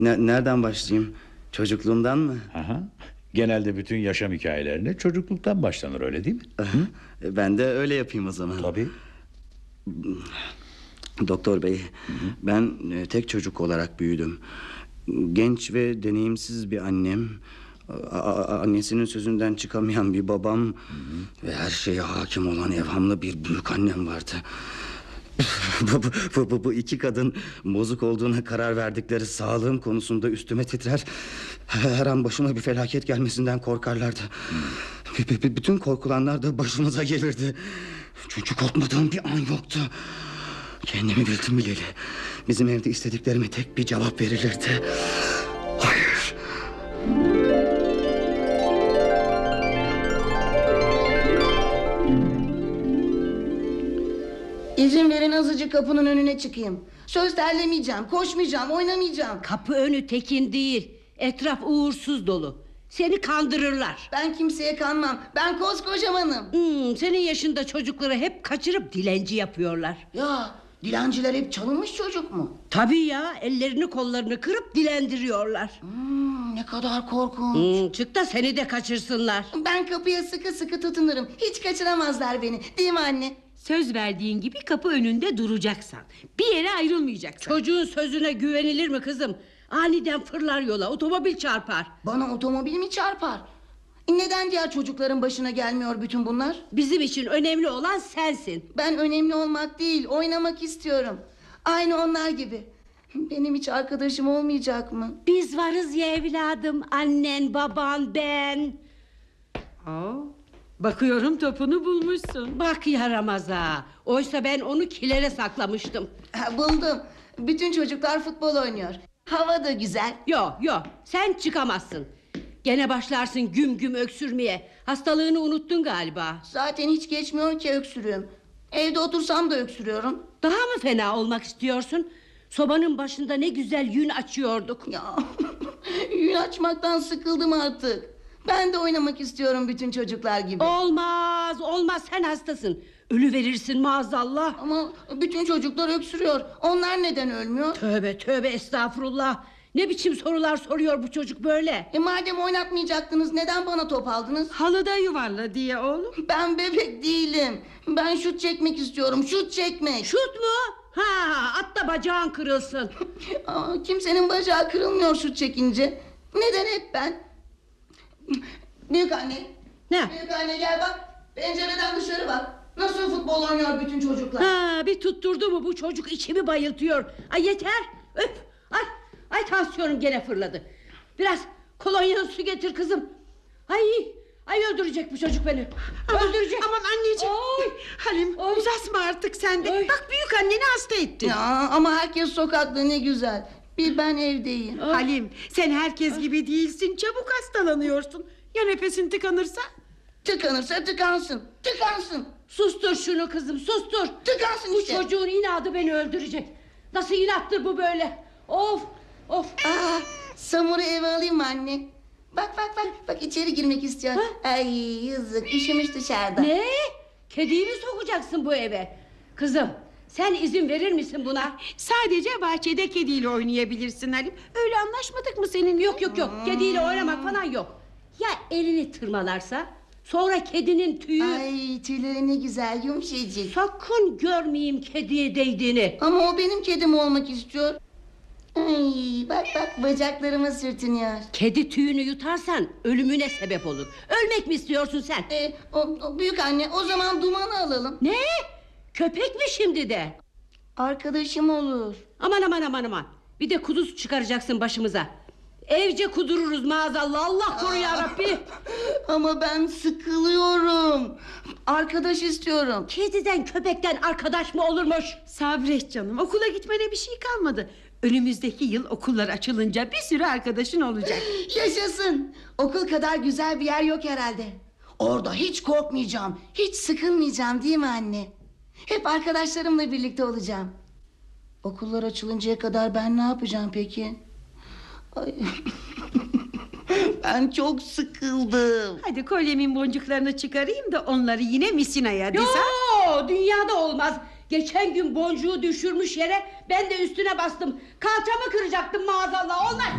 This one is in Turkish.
Nereden başlayayım? Çocukluğumdan mı? Aha. Genelde bütün yaşam hikayelerine çocukluktan başlanır, öyle değil mi? Ben de öyle yapayım o zaman. Tabii. Doktor bey, ben tek çocuk olarak büyüdüm. Genç ve deneyimsiz bir annem, annesinin sözünden çıkamayan bir babam ve her şeye hakim olan evhamlı bir büyük annem vardı. Bu iki kadın bozuk olduğuna karar verdikleri sağlığım konusunda üstüme titrer. Her an başıma bir felaket gelmesinden korkarlardı. Bütün korkulanlar da başımıza gelirdi. Çünkü korkmadığım bir an yoktu. Kendimi bildim bileli. Bizim evde istediklerime tek bir cevap verilirdi: hayır. İzin verin azıcık kapının önüne çıkayım. Söz terlemeyeceğim, koşmayacağım, oynamayacağım. Kapı önü tekin değil. Etraf uğursuz dolu. Seni kandırırlar. Ben kimseye kanmam. Ben koskocamanım. Senin yaşında çocukları hep kaçırıp dilenci yapıyorlar. Ya dilenciler hep çalınmış çocuk mu? Tabii ya, ellerini kollarını kırıp dilendiriyorlar. Ne kadar korkunç. Çık da seni de kaçırsınlar. Ben kapıya sıkı sıkı tutunurum. Hiç kaçıramazlar beni. Değil mi anne? Söz verdiğin gibi kapı önünde duracaksan. Bir yere ayrılmayacaksın. Çocuğun sözüne güvenilir mi kızım? Aniden fırlar yola, otomobil çarpar. Bana otomobil mi çarpar? Neden diğer çocukların başına gelmiyor bütün bunlar? Bizim için önemli olan sensin. Ben önemli olmak değil, oynamak istiyorum. Aynı onlar gibi. Benim hiç arkadaşım olmayacak mı? Biz varız ya evladım. Annen, baban, ben. Bakıyorum topunu bulmuşsun. Bak yaramaza. Oysa ben onu kilere saklamıştım. Buldum. Bütün çocuklar futbol oynuyor. Hava da güzel. Yo, sen çıkamazsın. Gene başlarsın güm güm öksürmeye. Hastalığını unuttun galiba. Zaten hiç geçmiyor ki öksürüğüm. Evde otursam da öksürüyorum. Daha mı fena olmak istiyorsun? Sobanın başında ne güzel yün açıyorduk. Ya yün açmaktan sıkıldım artık. Ben de oynamak istiyorum bütün çocuklar gibi. Olmaz, sen hastasın. Ölü verirsin maazallah. Ama bütün çocuklar öksürüyor. Onlar neden ölmüyor? Tövbe estağfurullah. Ne biçim sorular soruyor bu çocuk böyle? Madem oynatmayacaktınız neden bana top aldınız? Halıda yuvarla diye oğlum. Ben bebek değilim. Ben şut çekmek istiyorum. Şut çekmek. Şut mu? At da bacağın kırılsın. Kimsenin bacağı kırılmıyor şut çekince. Neden hep ben? Büyük anne. Ne? Büyük anne gel bak. Pencereden dışarı bak. Nasıl futbol oynuyor bütün çocuklar. Bir tutturdu mu bu çocuk, içimi bayıltıyor. Ay yeter. Öf. Ay tansiyonum gene fırladı. Biraz kolonyalı su getir kızım. Ay öldürecek bu çocuk beni. Öldürecek. Aman anneciğim. Halim uzatma artık sen de. Bak büyük anneni hasta ettin. Ya ama herkes sokakta ne güzel. Bir ben evdeyim. Halim sen herkes gibi değilsin. Çabuk hastalanıyorsun. Ya nefesin tıkanırsa? Tıkanırsa tıkansın. Tıkansın. Sustur şunu kızım, sustur. Tıkansın Bu işte. çocuğun inadı beni öldürecek. Nasıl inattır bu böyle? Of. Samur'u eve alayım mı anne? Bak içeri girmek istiyor. Ay yazık üşümüş dışarıda. Ne? Kediyi mi sokacaksın bu eve? Kızım, sen izin verir misin buna? Sadece bahçede kediyle oynayabilirsin Halim. Öyle anlaşmadık mı senin? Yok. Kediyle oynamak falan yok. Ya elini tırmalarsa? Sonra kedinin tüyü... Ay tüyleri ne güzel yumuşacık. Sakın görmeyeyim kediye değdiğini. Ama o benim kedim olmak istiyor. Ay bak bacaklarıma sürtünüyor. Kedi tüyünü yutarsan ölümüne sebep olur. Ölmek mi istiyorsun sen? O büyük anne o zaman Duman'ı alalım. Ne? Köpek mi şimdi de? Arkadaşım olur. Aman. Bir de kuduz çıkaracaksın başımıza. Evce kudururuz maazallah. Allah koru ya Rabbi. Ama ben sıkılıyorum. Arkadaş istiyorum. Kediden köpekten arkadaş mı olurmuş? Sabret canım, okula gitmene bir şey kalmadı. Önümüzdeki yıl okullar açılınca bir sürü arkadaşın olacak. Yaşasın. Okul kadar güzel bir yer yok herhalde. Orada hiç korkmayacağım. Hiç sıkılmayacağım değil mi anne? Hep arkadaşlarımla birlikte olacağım. Okullar açılıncaya kadar ben ne yapacağım peki? Ay. Ben çok sıkıldım. Hadi kolyemin boncuklarını çıkarayım da onları yine misinaya Yo, dizem. dünyada olmaz. Geçen gün boncuğu düşürmüş yere ben de üstüne bastım. Kalçamı kıracaktım maazallah. Olmaz.